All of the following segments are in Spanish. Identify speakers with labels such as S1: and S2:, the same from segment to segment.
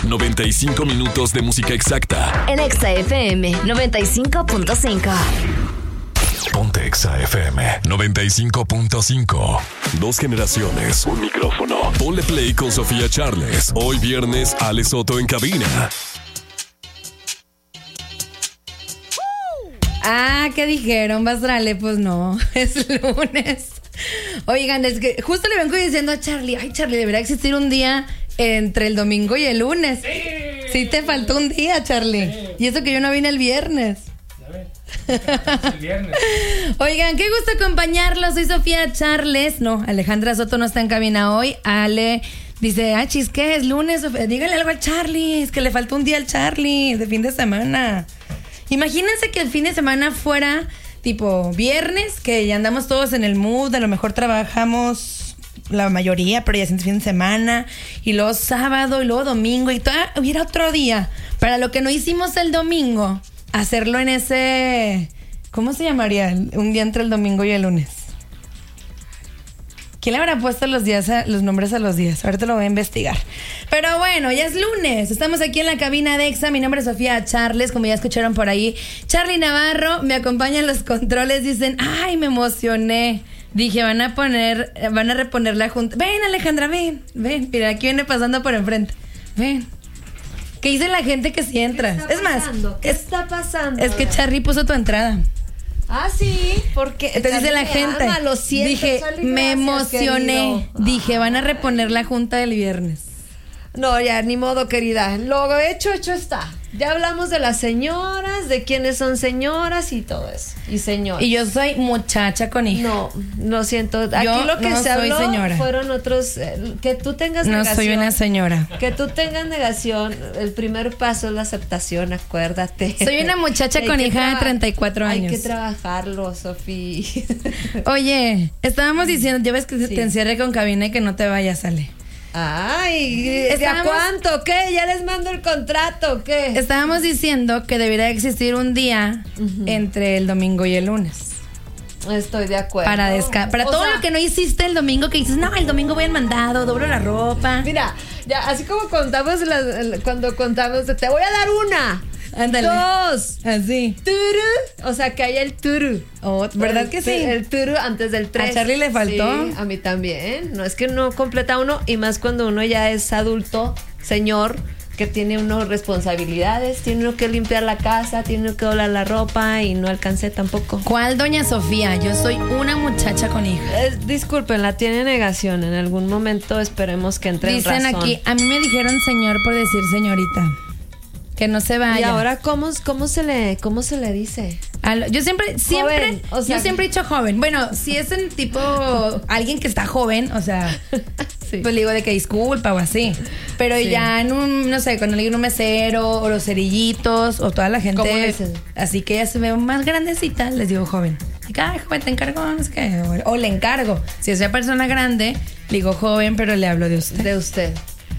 S1: 95 minutos de música exacta.
S2: En Exa FM 95.5.
S1: Ponte Exa FM 95.5. Dos generaciones, un micrófono. Ponle play con Sofía Charles. Hoy viernes, Ale Soto en cabina.
S3: ¿Qué dijeron? Bastrale, pues no, es lunes. Oigan, es que justo le vengo diciendo a Charlie, ay Charlie, debería existir un día entre el domingo y el lunes. Sí te faltó un día, Charlie. Sí. Y eso que yo no vine el viernes. El viernes. Oigan, qué gusto acompañarlos. Soy Sofía Charles. No, Alejandra Soto no está en cabina hoy. Ale dice, chis, ¿qué es lunes? Dígale algo al Charlie, es que le faltó un día al Charlie de fin de semana. Imagínense que el fin de semana fuera tipo viernes, que ya andamos todos en el mood, a lo mejor trabajamos la mayoría, pero ya es fin de semana, y luego sábado, y luego domingo, y hubiera otro día. Para lo que no hicimos el domingo, hacerlo en ese, ¿cómo se llamaría? Un día entre el domingo y el lunes. ¿Quién le habrá puesto los nombres a los días? Ahorita lo voy a investigar. Pero bueno, ya es lunes. Estamos aquí en la cabina de Exa. Mi nombre es Sofía Charles, como ya escucharon por ahí. Charlie Navarro me acompaña en los controles. Dicen, ay, me emocioné. Dije, van a reponer la junta. Ven, Alejandra, ven. Mira, aquí viene pasando por enfrente. Ven. ¿Qué dice la gente que si entras? Es más,
S4: ¿qué está pasando?
S3: Es que Charlie puso tu entrada.
S4: Sí, porque
S3: entonces dice la gente,
S4: lo siento,
S3: dije,
S4: Charlie,
S3: me emocioné,
S4: querido.
S3: Dije, van a reponer la junta del viernes.
S4: No, ya, ni modo, querida. Lo hecho está. Ya hablamos de las señoras, de quiénes son señoras y todo eso. Y señores.
S3: Y yo soy muchacha con hija.
S4: No, lo siento. Aquí
S3: yo
S4: lo que
S3: no
S4: se habló
S3: señora.
S4: Fueron otros. Que tú tengas
S3: negación. No soy una señora.
S4: Que tú tengas negación. El primer paso es la aceptación, acuérdate.
S3: Soy una muchacha con hija de 34 años.
S4: Hay que trabajarlo, Sofía.
S3: Oye, estábamos diciendo, ya ves que te encierre con cabina y que no te vayas, Ale.
S4: Ay, ¿de a cuánto? ¿Qué? ¿Ya les mando el contrato? ¿Qué?
S3: Estábamos diciendo que debería existir un día entre el domingo y el lunes.
S4: Estoy de acuerdo.
S3: Para todo lo que no hiciste el domingo, que dices, no, el domingo voy al mandado, doblo la ropa.
S4: Mira, ya así como contamos cuando contamos, te voy a dar una.
S3: Ándale.
S4: 2.
S3: Así.
S4: Turu. O sea, que hay el turu.
S3: ¿Verdad que sí?
S4: El turu antes del 3.
S3: ¿A Charlie le faltó?
S4: Sí, a mí también. No es que no completa uno, y más cuando uno ya es adulto, señor, que tiene uno responsabilidades, tiene uno que limpiar la casa, tiene uno que doblar la ropa, y no alcancé tampoco.
S3: ¿Cuál, doña Sofía? Yo soy una muchacha con hija.
S4: Disculpen, la tiene negación. En algún momento esperemos que entre en razón.
S3: Dicen aquí, a mí me dijeron señor por decir señorita. Que no se vaya.
S4: Y ahora, ¿cómo se le dice?
S3: Yo siempre,
S4: joven, o sea,
S3: yo siempre he dicho joven. Bueno, si es en tipo alguien que está joven, o sea, sí. Pues le digo de que disculpa o así. Pero sí. Ya en un, no sé, cuando le digo un mesero o los cerillitos o toda la gente,
S4: ¿cómo le dicen?
S3: Así que ya se ve más grandecita, les digo joven. Y ay, joven, te encargo, no sé qué. O le encargo. Si es una persona grande, le digo joven, pero le hablo de usted.
S4: De usted.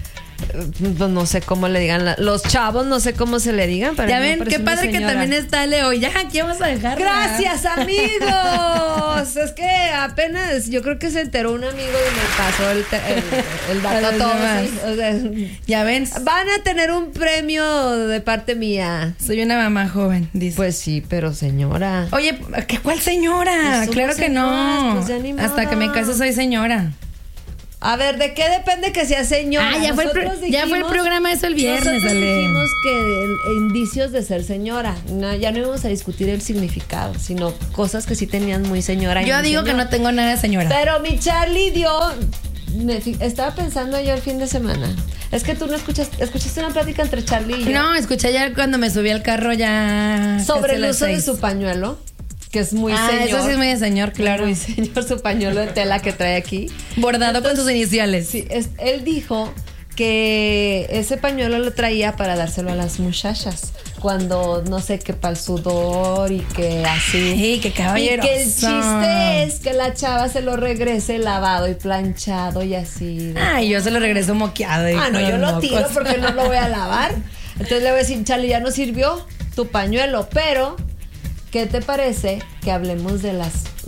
S4: No sé cómo le digan los chavos, no sé cómo se le digan.
S3: Ya ven, qué padre que también está Leo. Ya, aquí vamos a dejar.
S4: Gracias, amigos. Es que apenas, yo creo que se enteró un amigo y me pasó el dato a todos. ¿Sí? O sea,
S3: ya ven,
S4: van a tener un premio de parte mía.
S3: Soy una mamá joven, dice.
S4: Pues sí, pero señora.
S3: Oye, ¿cuál señora? Pues claro que no.
S4: Pues
S3: hasta que me case soy señora.
S4: A ver, ¿de qué depende que sea señora?
S3: Ya fue el programa eso el viernes,
S4: nosotros
S3: Ale.
S4: Dijimos que indicios de ser señora. No, ya no íbamos a discutir el significado, sino cosas que sí tenían muy señora.
S3: Yo digo que no tengo nada de señora.
S4: Pero mi Charlie estaba pensando yo el fin de semana. Es que tú no escuchaste una plática entre Charlie y yo.
S3: No, escuché ya cuando me subí al carro ya.
S4: Sobre el uso de su pañuelo. Que es muy señor.
S3: Eso sí es muy de señor, claro.
S4: Muy señor su pañuelo de tela que trae aquí.
S3: Bordado con sus iniciales.
S4: Sí, él dijo que ese pañuelo lo traía para dárselo a las muchachas. Cuando, no sé, que para el sudor y que así.
S3: Sí, que caballeroso.
S4: Y que el chiste es que la chava se lo regrese lavado y planchado y así.
S3: Ay, yo se lo regreso moqueado.
S4: No, yo lo tiro porque no lo voy a lavar. Entonces le voy a decir, Charlie, ya no sirvió tu pañuelo, pero... ¿qué te parece que hablemos de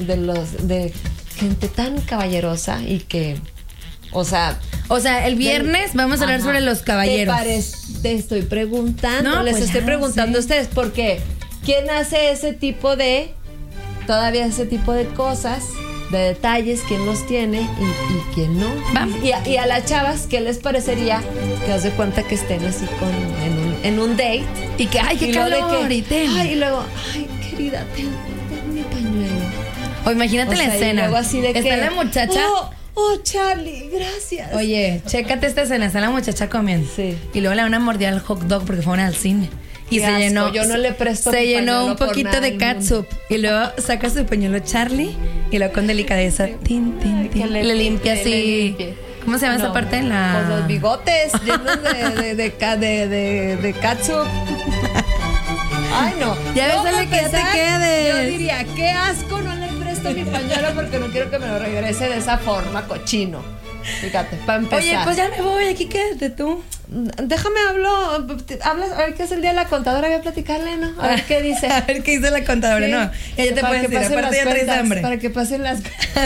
S4: gente tan caballerosa y que, o sea,
S3: el viernes vamos a hablar sobre los caballeros?
S4: te estoy preguntando,
S3: No,
S4: les
S3: pues
S4: estoy
S3: ya,
S4: preguntando a
S3: sí.
S4: ustedes, porque ¿quién hace todavía ese tipo de cosas, de detalles, quién los tiene y quién no?
S3: Vamos.
S4: Y a las chavas, ¿qué les parecería que os de cuenta que estén así en un date?
S3: Y que, ay, qué
S4: Y luego de
S3: calor, y ten.
S4: ay, y luego, ay, querida, ten mi pañuelo.
S3: O imagínate
S4: O sea,
S3: la
S4: y
S3: escena.
S4: luego así de
S3: Está
S4: que,
S3: la muchacha.
S4: Oh, Charlie, gracias.
S3: Oye, chécate esta escena. Está la muchacha comiendo.
S4: Sí.
S3: Y luego le da una mordida al hot dog porque fueron al cine. Y
S4: Qué
S3: se
S4: asco,
S3: llenó.
S4: yo no le presto
S3: Se
S4: mi
S3: llenó
S4: pañuelo
S3: un
S4: por
S3: poquito
S4: nada
S3: de
S4: del mundo.
S3: catsup. Y luego saca su pañuelo Charlie. Y luego con delicadeza. Tin, tin,
S4: Ay, que
S3: tin. Le limpia
S4: le
S3: así.
S4: limpie.
S3: ¿Cómo se llama esa
S4: No,
S3: parte? La.
S4: Con los bigotes llenos de catsup. Ay, no.
S3: Ya ves,
S4: No,
S3: Ale,
S4: para
S3: que ya te
S4: empezar,
S3: quedes.
S4: Yo diría, qué asco, no le presto mi pañuelo porque no quiero que me lo regrese de esa forma, cochino. Fíjate, para empezar.
S3: Oye, pues ya me voy. Aquí quédate tú.
S4: Déjame hablas, a ver qué es el día de la contadora, voy a platicarle, ¿no? A ver qué dice.
S3: A ver qué dice la contadora.
S4: Sí.
S3: No, ya te
S4: Para
S3: puedes
S4: que
S3: ir.
S4: pasen
S3: Aparte
S4: las
S3: ya traes
S4: cuentas,
S3: hambre.
S4: Para que pasen las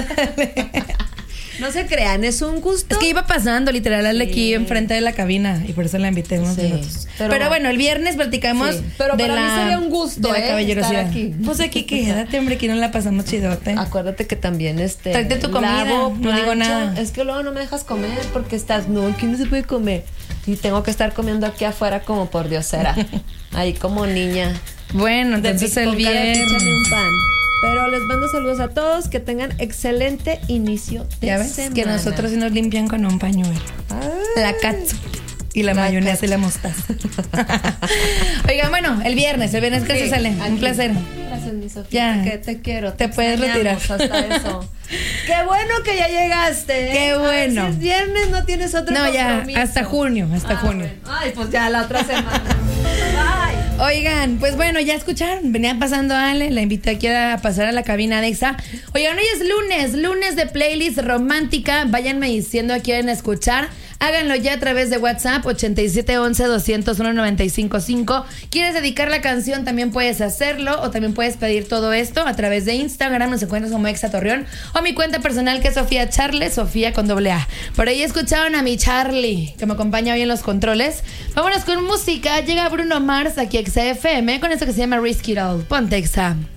S4: No se crean, es un gusto.
S3: Es que iba pasando literal al
S4: Sí.
S3: aquí enfrente de la cabina y por eso la invité unos
S4: Sí,
S3: minutos.
S4: pero-
S3: Pero bueno, el viernes platicamos
S4: Sí, pero
S3: de
S4: para mí
S3: la
S4: sería un gusto,
S3: de la caballerosidad.
S4: estar aquí.
S3: Pues aquí quédate, hombre, aquí no la pasamos chidote.
S4: Acuérdate que también
S3: Tráete tu comida, no digo nada.
S4: Es que luego no me dejas comer porque estás, no, aquí no se puede comer. Y tengo que estar comiendo aquí afuera como por diosera. Ahí como niña.
S3: Bueno, entonces el
S4: Con cara de
S3: viernes.
S4: píchame un pan. Pero les mando saludos a todos, que tengan excelente inicio de
S3: Ya ves
S4: semana.
S3: que nosotros sí nos limpian con un pañuelo. La catsup y la mayonesa y la mostaza. Oigan, bueno, el viernes que se sale.
S4: aquí.
S3: Un placer.
S4: Gracias, mi Sofía.
S3: Ya.
S4: Que te quiero.
S3: Te puedes
S4: extrañamos
S3: retirar.
S4: Hasta eso. Qué bueno que ya llegaste.
S3: Qué
S4: A ver,
S3: bueno.
S4: si es viernes, no tienes otro
S3: No, ya,
S4: compromiso.
S3: hasta junio.
S4: Bueno. Ay, pues ya la otra semana. Bye.
S3: Oigan, pues bueno, ya escucharon, venía pasando Ale, la invité aquí a pasar a la cabina de Exa. Oigan, hoy es lunes de playlist romántica, váyanme diciendo a quieren escuchar, háganlo ya a través de WhatsApp, 8711-201-955. ¿Quieres dedicar la canción? También puedes hacerlo, o también puedes pedir todo esto a través de Instagram, nos encuentras como Exa Torreón, o mi cuenta personal que es Sofía Charles, Sofía con doble A. Por ahí escucharon a mi Charlie, que me acompaña hoy en los controles. Vámonos con música, llega Bruno Mars aquí a Exa FM con esto que se llama Risk It All. Ponte Exa.